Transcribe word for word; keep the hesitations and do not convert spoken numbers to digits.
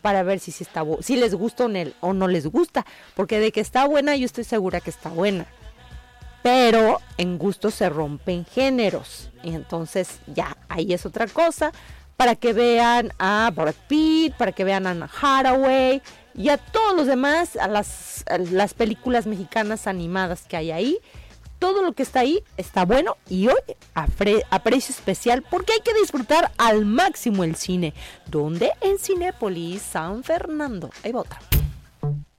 para ver si, si, está, si les gusta o no les gusta, porque de que está buena yo estoy segura que está buena, pero en gusto se rompen géneros, y entonces ya, ahí es otra cosa, para que vean a Brad Pitt, para que vean a Anne Hathaway, y a todos los demás, a las, a las películas mexicanas animadas que hay ahí. Todo lo que está ahí está bueno y hoy a, fre- a precio especial porque hay que disfrutar al máximo el cine. ¿Dónde? En Cinépolis San Fernando. Ahí va otra.